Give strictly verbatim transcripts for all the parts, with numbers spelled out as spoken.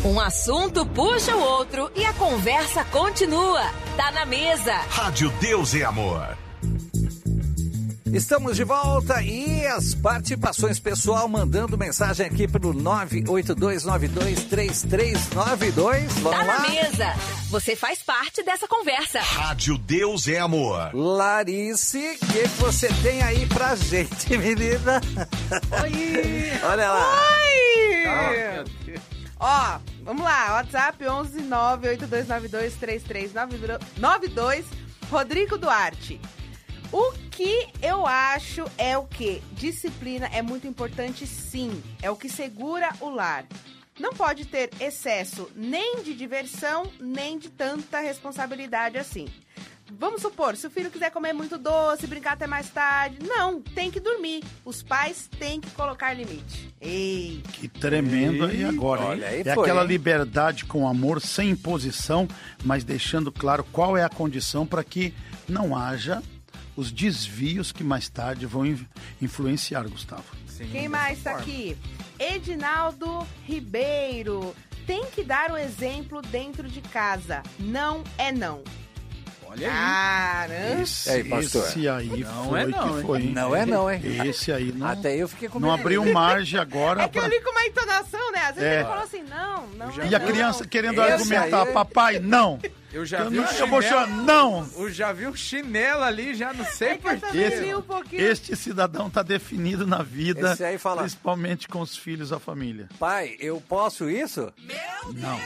Um assunto puxa o outro e a conversa continua. Tá na mesa. Rádio Deus e Amor. Estamos de volta e as participações pessoal mandando mensagem aqui pro nove oito dois nove dois três três nove dois. Vamos Tá lá? na mesa. Você faz parte dessa conversa. Rádio Deus e Amor. Larice, o que você tem aí pra gente, menina? Oi! Olha lá. Oi! Ó, vamos lá, WhatsApp onze nove oito dois nove dois três três nove dois, Rodrigo Duarte. O que eu acho é o quê? Disciplina é muito importante, sim. É o que segura o lar. Não pode ter excesso nem de diversão, nem de tanta responsabilidade assim. Vamos supor, se o filho quiser comer muito doce, brincar até mais tarde, não, tem que dormir. Os pais têm que colocar limite. Ei! Que tremendo aí agora, hein? Olha, aí é foi, aquela hein? liberdade com amor, sem imposição, mas deixando claro qual é a condição para que não haja os desvios que mais tarde vão in- influenciar, Gustavo. Sim, Quem mais tá aqui? Edinaldo Ribeiro. Tem que dar o exemplo dentro de casa. Não é não. Olha aí. Caramba. Esse, aí, pastor? esse aí Não foi é não, que hein? foi, hein? Não é não, hein? Esse aí não, Até eu fiquei com não medo. abriu margem agora. É que eu pra- li com uma entonação, né? Às vezes É. ele falou assim, não, não já é E a não. criança querendo Esse argumentar, aí- papai, não. Eu já Eu vi não um eu vou chorar, chinelo. não. Eu já vi um chinelo ali, já não sei É que eu por também quê. li um pouquinho. Este cidadão está definido na vida, Esse aí fala- principalmente com os filhos, a família. Pai, eu posso isso? Não.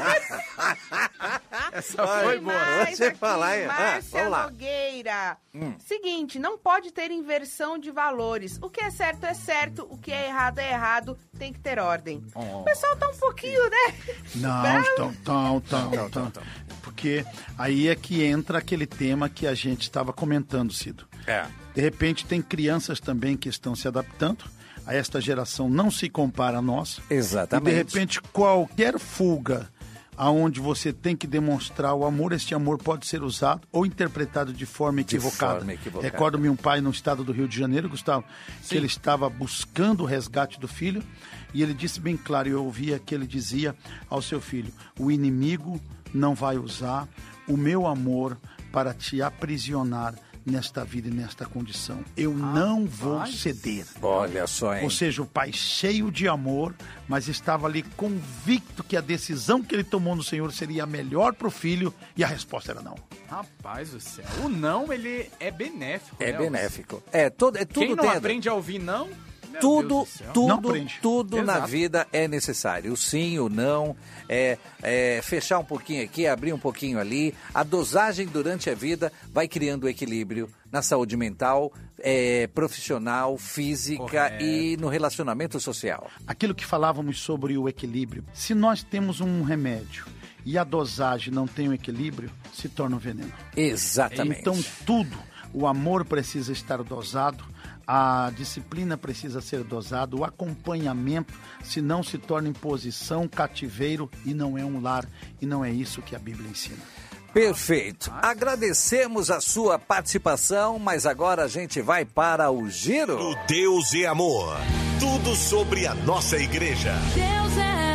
Essa foi Tem boa. mais Você aqui, fala aí. Ah, Márcia vamos lá. Nogueira. Hum. Seguinte, não pode ter inversão de valores. O que é certo é certo, o que é errado é errado, tem que ter ordem. Oh. O pessoal tá um pouquinho, né? Não, Bravo. tão, tão, tão, tão, tão. Porque aí é que entra aquele tema que a gente estava comentando, Cido. É. De repente tem crianças também que estão se adaptando a esta geração, não se compara a nós. Exatamente. E de repente qualquer fuga aonde você tem que demonstrar o amor, este amor pode ser usado ou interpretado de forma equivocada. forma equivocada. Recordo-me um pai no estado do Rio de Janeiro, Gustavo, que ele estava buscando o resgate do filho e ele disse bem claro, eu ouvia que ele dizia ao seu filho, o inimigo não vai usar o meu amor para te aprisionar nesta vida e nesta condição. Eu não vou ceder. Olha só, hein? Ou seja, o pai cheio de amor, mas estava ali convicto que a decisão que ele tomou no Senhor seria a melhor para o filho e a resposta era não. Rapaz do céu. O não, ele é benéfico. É né? benéfico. É, todo, é tudo Quem não tem a ver. aprende a ouvir não, meu Tudo, Deus do céu. Não tudo, aprende. tudo na Exato. vida é necessário. O sim, o não, é, é fechar um pouquinho aqui, abrir um pouquinho ali. A dosagem durante a vida vai criando equilíbrio na saúde mental, é, profissional, física Correto. e no relacionamento social. Aquilo que falávamos sobre o equilíbrio, se nós temos um remédio e a dosagem não tem o equilíbrio, se torna um veneno. Exatamente. Então tudo, o amor precisa estar dosado, a disciplina precisa ser dosada, o acompanhamento, senão se torna imposição, cativeiro e não é um lar, e não é isso que a Bíblia ensina. Perfeito. Agradecemos a sua participação, mas agora a gente vai para o giro. O Deus e Amor. Tudo sobre a nossa igreja. Deus é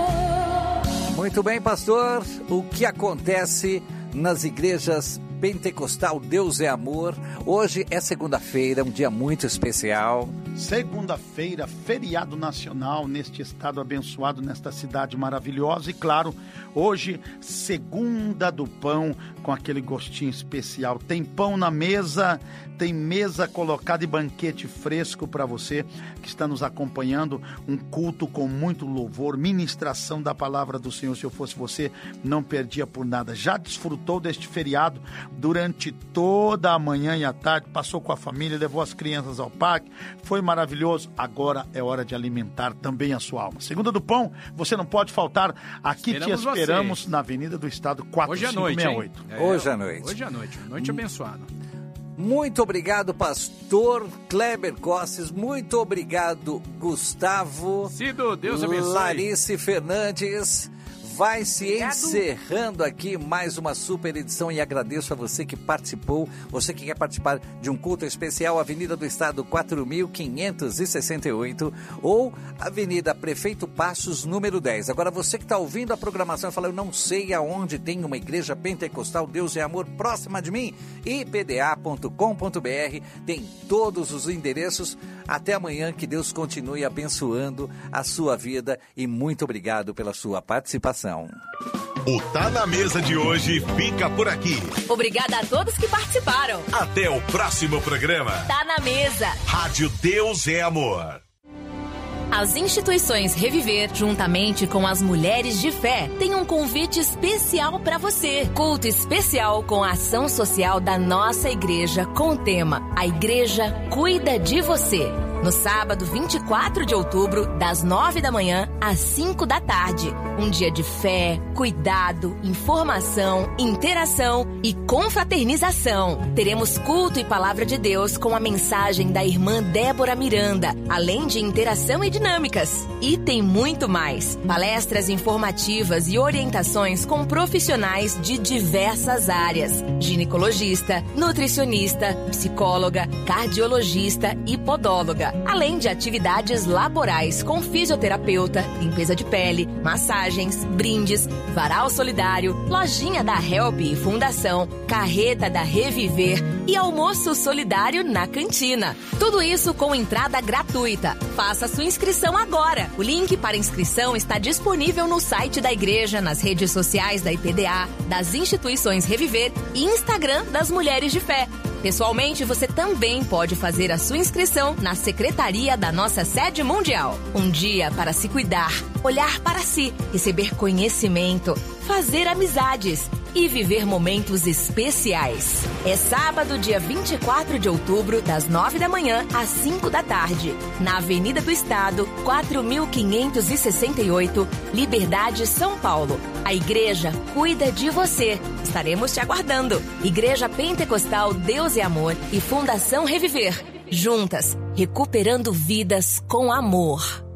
amor. Muito bem, pastor. O que acontece nas igrejas pentecostal Deus é Amor? Hoje é segunda-feira, um dia muito especial. Segunda-feira, feriado nacional neste estado abençoado, nesta cidade maravilhosa. E claro, hoje, segunda do pão com aquele gostinho especial. Tem pão na mesa, tem mesa colocada e banquete fresco para você que está nos acompanhando. Um culto com muito louvor, ministração da palavra do Senhor. Se eu fosse você, não perdia por nada. Já desfrutou deste feriado durante toda a manhã e a tarde? Passou com a família, levou as crianças ao parque? Foi maravilhoso. Agora é hora de alimentar também a sua alma. Segunda do pão, você não pode faltar. Aqui Esperamos te esperamos vocês. na Avenida do Estado quatro Hoje à cinco noite, seis hein? oito. É, Hoje à noite. Hoje à noite. Noite abençoada. Muito obrigado, pastor Kleber Costes. Muito obrigado, Gustavo. Cido, Deus abençoe. Larice Fernandes. Vai se Obrigado. encerrando aqui mais uma super edição e agradeço a você que participou, você que quer participar de um culto especial, Avenida do Estado quatro mil quinhentos e sessenta e oito ou Avenida Prefeito Passos, número dez. Agora você que está ouvindo a programação e fala, eu não sei aonde tem uma igreja pentecostal Deus é Amor próxima de mim, i p d a ponto com ponto b r, tem todos os endereços. Até amanhã, que Deus continue abençoando a sua vida e muito obrigado pela sua participação. O Tá na Mesa de hoje fica por aqui. Obrigada a todos que participaram. Até o próximo programa. Tá na Mesa. Rádio Deus é Amor. As instituições Reviver, juntamente com as Mulheres de Fé, têm um convite especial para você. Culto especial com a ação social da nossa igreja com o tema A Igreja Cuida de Você. No sábado vinte e quatro de outubro, das nove da manhã às cinco da tarde. Um dia de fé, cuidado, informação, interação e confraternização. Teremos culto e palavra de Deus com a mensagem da irmã Débora Miranda, além de interação e dinâmicas. E tem muito mais. Palestras informativas e orientações com profissionais de diversas áreas. Ginecologista, nutricionista, psicóloga, cardiologista e podóloga. Além de atividades laborais com fisioterapeuta, limpeza de pele, massagens, brindes, varal solidário, lojinha da Help e Fundação, carreta da Reviver e almoço solidário na cantina. Tudo isso com entrada gratuita. Faça sua inscrição agora. O link para inscrição está disponível no site da igreja, nas redes sociais da I P D A, das instituições Reviver e Instagram das Mulheres de Fé. Pessoalmente, você também pode fazer a sua inscrição na secretaria da nossa sede mundial. Um dia para se cuidar, olhar para si, receber conhecimento, fazer amizades e viver momentos especiais. É sábado, dia vinte e quatro de outubro, das nove da manhã às cinco da tarde, na Avenida do Estado, quatro mil quinhentos e sessenta e oito, Liberdade, São Paulo. A igreja cuida de você. Estaremos te aguardando. Igreja Pentecostal Deus é Amor e Fundação Reviver. Juntas, recuperando vidas com amor.